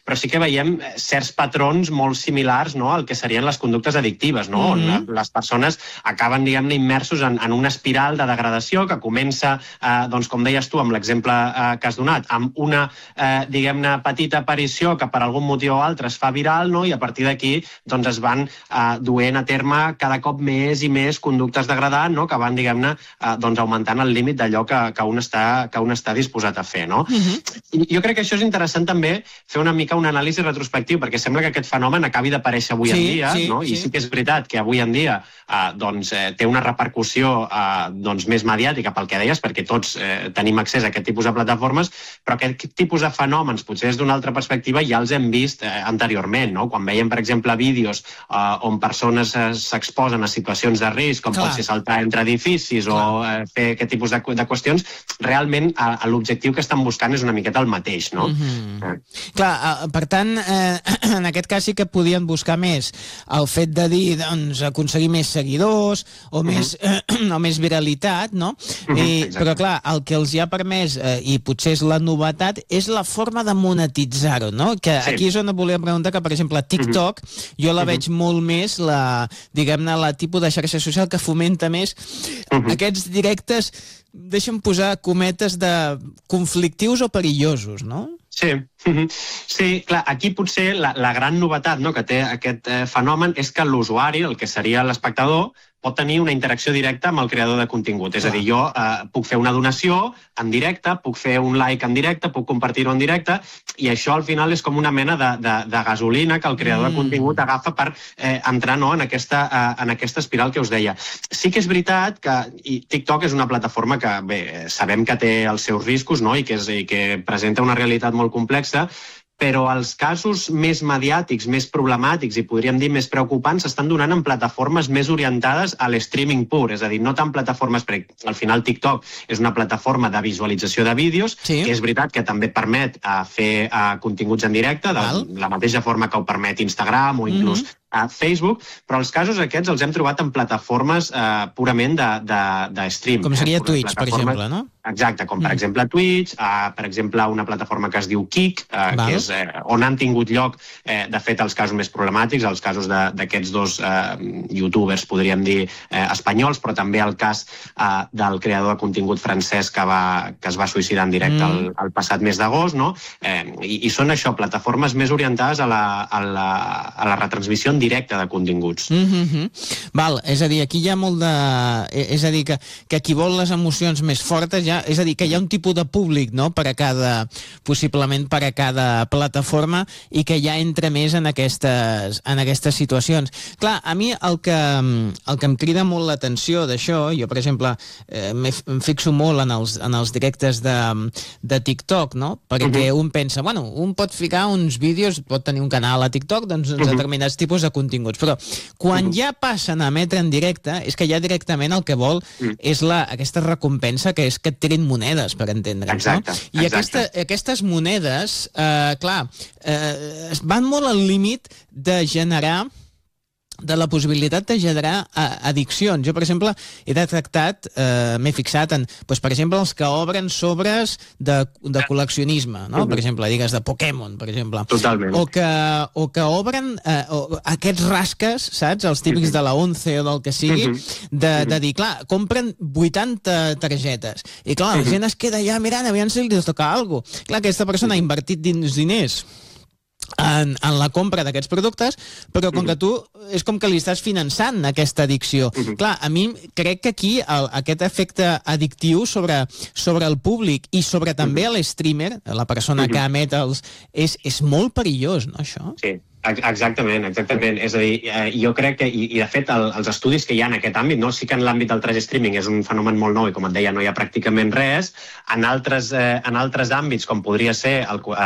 però sí que veiem certs patrons molt similars, no?, al que serien les conductes addictives, no?, on les persones acaben, diguem-ne, immersos en una espiral de degradació que comença, doncs, com deies tu, amb l'exemple que has donat, amb una, diguem-ne, petita aparició que per algun motiu o altre es fa viral, no?, i a partir d'aquí doncs, es van duent a terme cada cop més i més conductes degradants, no?, que van, diguem-ne, doncs, augmentant el límit d'allò que un està disposat a fer, no? I jo crec que això és interessant també fer una mica un anàlisi retrospectiu, perquè sembla que aquest fenomen acabi d'aparèixer avui en dia, no? I sí que és veritat que avui en dia doncs, té una repercussió doncs, més mediàtica pel que deies, perquè tots tenim accés a aquest tipus de plataformes, però aquest tipus de fenòmens, potser des d'una altra perspectiva, ja els hem vist anteriorment, no? Quan veiem, per exemple, vídeos on persones s'exposen a situacions de risc, com pot ser saltar entre edificis o fer aquest tipus de qüestions, realment l'objectiu que estan buscant és una miqueta el mateix, no? Clar, per tant, en aquest cas sí que podien buscar més el fet de dir, doncs, aconseguir més seguidors o més viralitat, no? Però clar, el que els hi ha permès, i potser és la novetat, és la forma de monetitzar-ho, no? Que aquí és on volia preguntar que, per exemple, TikTok, jo la veig molt més, diguem-ne, la tipus de xarxa social que fomenta més aquests directes, deixa'm posar cometes, de conflictius o perillosos, no? Sí, clar, aquí potser la gran novetat que té aquest fenomen és que l'usuari, el que seria l'espectador, pot tenir una interacció directa amb el creador de contingut. És a dir, jo puc fer una donació en directe, puc fer un like en directe, puc compartir-ho en directe, i això al final és com una mena de gasolina que el creador de contingut agafa per entrar en aquesta espiral que us deia. Sí que és veritat que TikTok és una plataforma que, bé, sabem que té els seus riscos, no?, i que presenta una realitat molt complexa, però els casos més mediàtics, més problemàtics i podríem dir més preocupants s'estan donant en plataformes més orientades a l'streaming pur, és a dir, no tant plataformes, perquè al final TikTok és una plataforma de visualització de vídeos, que és veritat que també permet fer continguts en directe, de la mateixa forma que ho permet Instagram o inclús a Facebook, però els casos aquests els hem trobat en plataformes purament de stream. Com seria Twitch, per exemple, no? Exacte, com per exemple Twitch, per exemple una plataforma que es diu Kick, que és on han tingut lloc, de fet, els casos més problemàtics, els casos d'aquests dos youtubers, podríem dir, espanyols, però també el cas del creador de contingut francès que es va suïcidar en directe el passat mes d'agost, no? I són això, plataformes més orientades a la retransmissió en directe de continguts. Val, és a dir, aquí hi ha molt de... És a dir, que qui vol les emocions més fortes, és a dir, que hi ha un tipus de públic, no?, possiblement per a cada plataforma, i que ja entra més en aquestes situacions. Clar, a mi el que em crida molt l'atenció d'això, jo, per exemple, em fixo molt en els directes de TikTok, no?, perquè un pensa, bueno, un pot ficar uns vídeos, pot tenir un canal a TikTok, doncs determinats tipus de continguts, però quan ja passen a emetre en directe, és que ja directament el que vol és aquesta recompensa, que és que et tirin monedes, per entendre'ns, no? I aquestes monedes, clar, van molt al límit de generar, de la possibilitat de generar addiccions. Jo, per exemple, he detectat, m'he fixat en, per exemple, els que obren sobres de col·leccionisme, no? Per exemple, digues de Pokémon, per exemple. Totalment. O que obren aquests rasques, saps? Els típics de la 11 o del que sigui, de dir, clar, compren 80 targetes. I clar, la gent es queda allà mirant, aviam si li toca alguna cosa. Clar, aquesta persona ha invertit diners en la compra d'aquests productes, però com que tu és com que li estàs finançant aquesta addicció. Clar, a mi crec que aquí aquest efecte addictiu sobre el públic i sobre també l'streamer, la persona que emet és molt perillós, no, això? Sí. Exactament. És a dir, jo crec que, i de fet els estudis que hi ha en aquest àmbit, no? Sí que en l'àmbit del trash streaming és un fenomen molt nou i, com et deia, no hi ha pràcticament res. En altres àmbits, com podria ser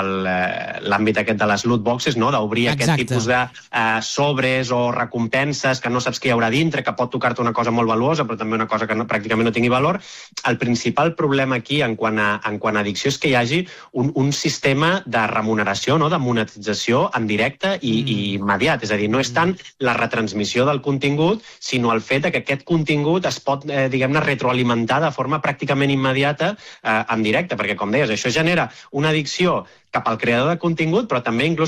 l'àmbit aquest de les loot boxes, no? D'obrir aquest tipus de sobres o recompenses que no saps què hi haurà dintre, que pot tocar-te una cosa molt valuosa, però també una cosa que pràcticament no tingui valor. El principal problema aquí, en quant a addicció, és que hi hagi un sistema de remuneració, de monetització en directe i immediat. És a dir, no és tant la retransmissió del contingut, sinó el fet que aquest contingut es pot, diguem-ne, retroalimentar de forma pràcticament immediata en directe, perquè, com deies, això genera una addicció cap al creador de contingut, però també inclús